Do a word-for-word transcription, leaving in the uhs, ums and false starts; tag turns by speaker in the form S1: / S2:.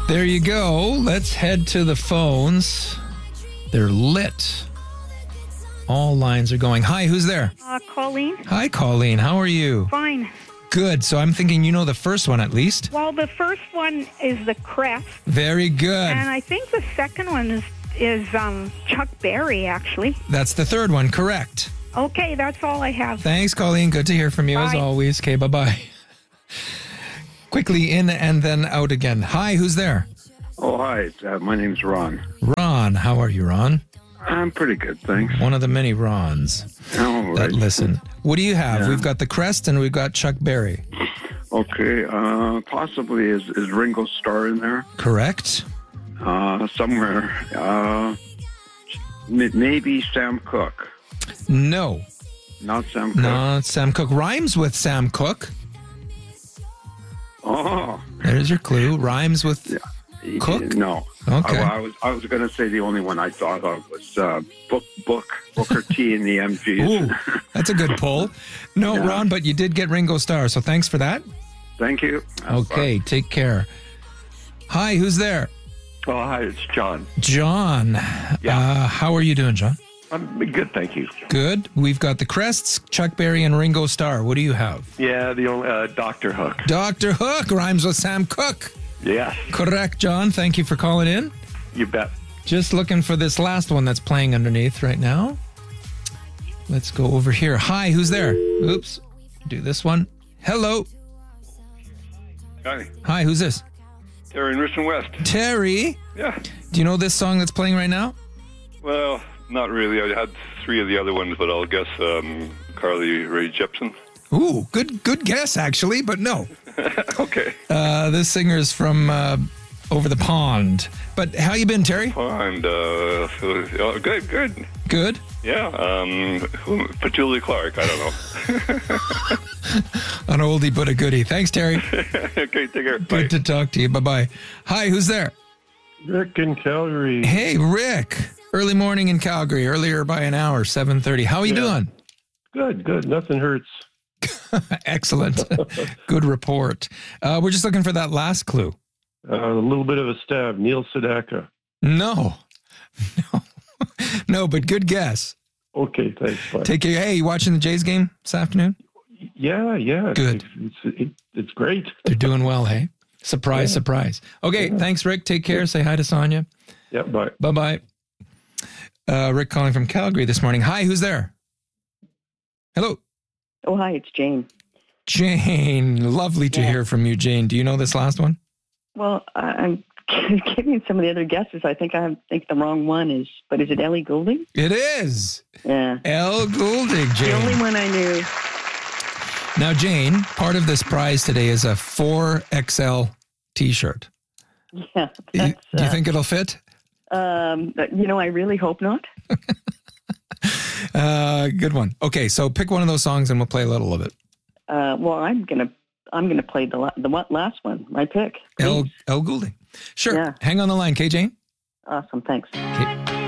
S1: There you go. Let's head to the phones. They're lit. All lines are going. Hi, who's there?
S2: Uh, Colleen.
S1: Hi, Colleen. How are you?
S2: Fine.
S1: Good. So I'm thinking you know the first one at least.
S2: Well, the first one is the Crest,
S1: Very good.
S2: and I think the second one is is um, Chuck Berry, actually.
S1: That's the third one. Correct.
S2: Okay, that's all I have.
S1: Thanks, Colleen. Good to hear from you as
S2: Bye.
S1: always. Okay, bye-bye. Quickly in and then out again. Hi, who's there?
S3: Oh, hi. Uh, my name's Ron.
S1: Ron. How are you, Ron?
S3: I'm pretty good, thanks.
S1: One of the many Rons
S3: All
S1: that
S3: right.
S1: listen. What do you have?
S3: Yeah.
S1: We've got the Crest and we've got Chuck Berry.
S3: Okay. Uh, possibly is, is Ringo Starr in there?
S1: Correct?
S3: Uh, somewhere. Uh, m- maybe Sam Cooke.
S1: No.
S3: Not Sam Cooke.
S1: No, it's Sam Cooke. Rhymes with Sam Cooke.
S3: Oh.
S1: There's your clue. Rhymes with Cook?
S3: No.
S1: Okay.
S3: I, I was I was going to say the only one I thought of was uh, Book Book Booker T and the M Gs.
S1: Ooh, that's a good pull. No,
S3: Yeah.
S1: Ron, but you did get Ringo Starr, so thanks for that.
S3: Thank you.
S1: Okay, take care. Hi, who's there?
S4: Oh, hi, it's John.
S1: John.
S4: Yeah.
S1: Uh, how are you doing, John?
S4: I'm good, thank you.
S1: Good. We've got the Crests, Chuck Berry, and Ringo Starr. What do you have?
S4: Yeah, the only uh, Doctor Hook.
S1: Doctor Hook rhymes with Sam Cooke.
S4: Yes,
S1: Correct, John. Thank you for calling in.
S4: you bet.
S1: Just looking for this last one that's playing underneath right now. Let's go over here. Hi, who's there? Oops. Do this one. Hello.
S5: Hi,
S1: Hi, who's this?
S5: Terry in Richmond West.
S1: Terry.
S5: Yeah,
S1: Do you know this song that's playing right now?
S5: well, not really. I had three of the other ones, but I'll guess um, Carly Rae Jepsen.
S1: Ooh, good good guess, actually, but no.
S5: Okay.
S1: Uh, this singer is from uh, over the pond. But how you been, Terry?
S5: And uh, so- oh, good, good.
S1: Good.
S5: Yeah. Um, who- Petula Clark. I don't know.
S1: An oldie but a goodie. Thanks, Terry.
S5: Okay, take care.
S1: Good
S5: Bye.
S1: to talk to you. Bye-bye. Hi, who's there?
S4: Rick in Calgary.
S1: Hey, Rick. Early morning in Calgary. Earlier by an hour, seven thirty. How are you
S4: Yeah.
S1: doing?
S4: Good, good. Nothing hurts.
S1: Excellent. Good report. Uh, we're just looking for that last clue.
S4: Uh, a little bit of a stab. Neil Sedaka.
S1: No. No. No, but good guess.
S4: Okay, thanks. Bye.
S1: Take care. Hey, you watching the Jays game this afternoon?
S4: yeah, yeah.
S1: Good.
S4: It's, it's, it, it's great.
S1: They're doing well, hey? Surprise,
S4: Yeah.
S1: surprise. Okay, thanks, Rick. Take care. Say hi to Sonia.
S4: Yeah, bye.
S1: Bye-bye. Uh, Rick calling from Calgary this morning. Hi, who's there? Hello.
S6: Oh, hi, it's Jane.
S1: Jane. Lovely to
S6: Yeah.
S1: hear from you, Jane. Do you know this last one?
S6: Well, I, I'm giving some of the other guesses. I think I think the wrong one is, but is it Ellie Goulding?
S1: It is.
S6: Yeah.
S1: Elle Goulding,
S6: The only
S1: Jane.
S6: one I knew.
S1: Now, Jane, part of this prize today is a four X L t-shirt.
S6: Yeah.
S1: You-
S6: That's,
S1: Do you
S6: uh,
S1: think it'll fit?
S6: um, but, you know, I really hope not.
S1: Uh, good one. Okay, so pick one of those songs and we'll play a little of it.
S6: Uh, well, I'm gonna I'm gonna play the la- the what last one. My pick.
S1: Elle,
S6: Please.
S1: Elle Goulding. Sure.
S6: Yeah.
S1: Hang on the line, okay, Jane?
S6: Awesome. Thanks.
S1: Okay.